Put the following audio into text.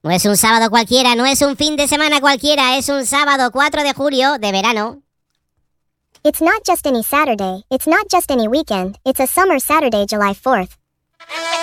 No es un sábado cualquiera, no es un fin de semana cualquiera, es un sábado 4 de julio de verano. It's not just any Saturday, it's not just any weekend, it's a summer Saturday, July 4th.